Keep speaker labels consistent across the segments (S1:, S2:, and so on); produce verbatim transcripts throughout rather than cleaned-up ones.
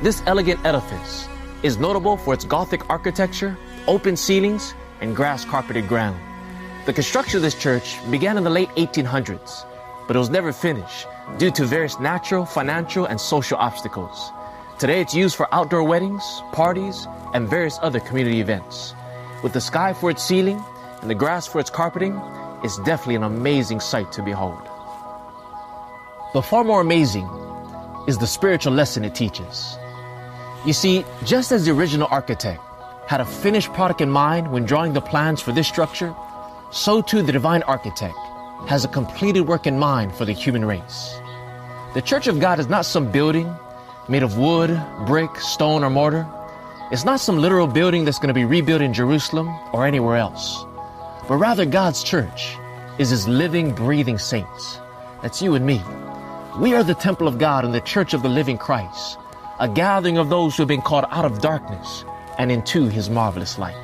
S1: This elegant edifice is notable for its Gothic architecture, open ceilings, and grass-carpeted ground. The construction of this church began in the late eighteen hundreds, but it was never finished due to various natural, financial, and social obstacles. Today it's used for outdoor weddings, parties, and various other community events. With the sky for its ceiling and the grass for its carpeting, it's definitely an amazing sight to behold. But far more amazing is the spiritual lesson it teaches. You see, just as the original architect had a finished product in mind when drawing the plans for this structure, so too the divine architect has a completed work in mind for the human race. The Church of God is not some building made of wood, brick, stone, or mortar. It's not some literal building that's going to be rebuilt in Jerusalem or anywhere else. But rather, God's church is His living, breathing saints. That's you and me. We are the temple of God and the church of the living Christ, a gathering of those who have been called out of darkness and into His marvelous light.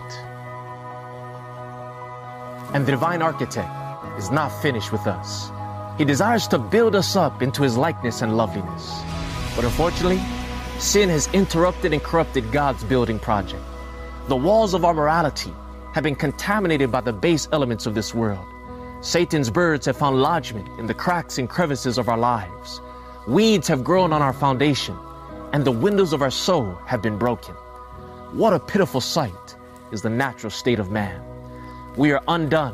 S1: And the divine architect is not finished with us. He desires to build us up into His likeness and loveliness. But unfortunately, sin has interrupted and corrupted God's building project. The walls of our morality have been contaminated by the base elements of this world. Satan's birds have found lodgment in the cracks and crevices of our lives. Weeds have grown on our foundation, and the windows of our soul have been broken. What a pitiful sight is the natural state of man. We are undone,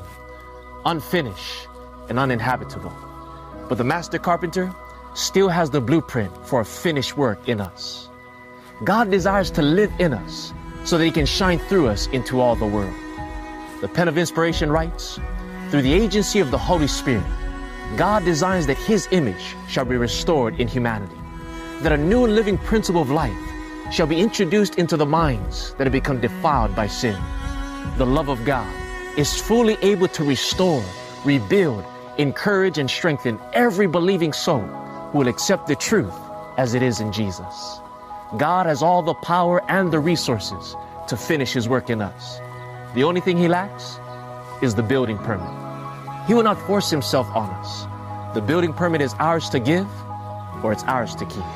S1: unfinished, and uninhabitable. But the master carpenter still has the blueprint for a finished work in us. God desires to live in us so that He can shine through us into all the world. The pen of inspiration writes, "Through the agency of the Holy Spirit, God designs that His image shall be restored in humanity, that a new and living principle of life shall be introduced into the minds that have become defiled by sin. The love of God is fully able to restore, rebuild, encourage, and strengthen every believing soul who will accept the truth as it is in Jesus. God has all the power and the resources to finish His work in us. The only thing He lacks is the building permit. He will not force Himself on us. The building permit is ours to give, or it's ours to keep."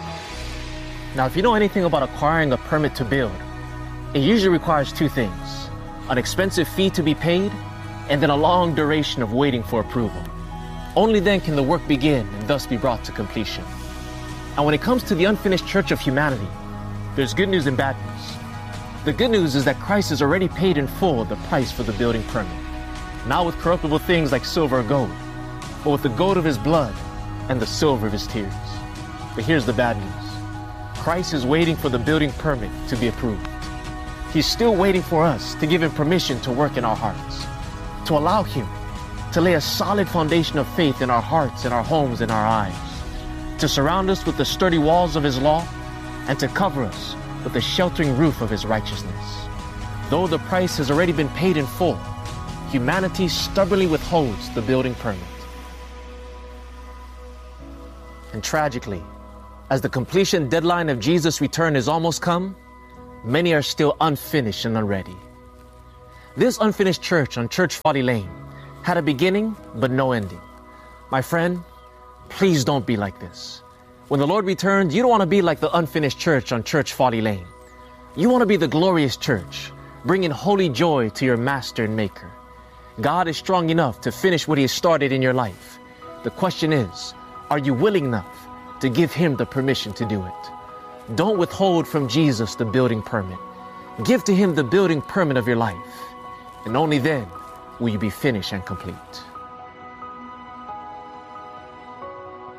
S1: Now, if you know anything about acquiring a permit to build, it usually requires two things: an expensive fee to be paid, and then a long duration of waiting for approval. Only then can the work begin and thus be brought to completion. And when it comes to the unfinished church of humanity, there's good news and bad news. The good news is that Christ has already paid in full the price for the building permit, not with corruptible things like silver or gold, but with the gold of His blood and the silver of His tears. But here's the bad news. Christ is waiting for the building permit to be approved. He's still waiting for us to give Him permission to work in our hearts, to allow Him to lay a solid foundation of faith in our hearts, in our homes, in our eyes, to surround us with the sturdy walls of His law, and to cover us with the sheltering roof of His righteousness. Though the price has already been paid in full, humanity stubbornly withholds the building permit. And tragically, as the completion deadline of Jesus' return has almost come, many are still unfinished and unready. This unfinished church on Church Folly Lane had a beginning but no ending. My friend, please don't be like this. When the Lord returns, you don't want to be like the unfinished church on Church Folly Lane. You want to be the glorious church, bringing holy joy to your Master and Maker. God is strong enough to finish what He has started in your life. The question is, are you willing enough to give Him the permission to do it? Don't withhold from Jesus the building permit. Give to Him the building permit of your life, and only then will you be finished and complete.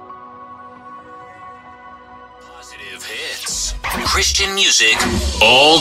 S2: Positive hits. Christian music all